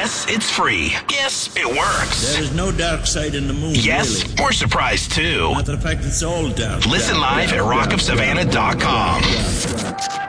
Yes, it's free. Yes, it works. There is no dark side in the moon, Yes, really. we're surprised too. Matter of fact, it's all dark. Listen live at rockofsavannah.com.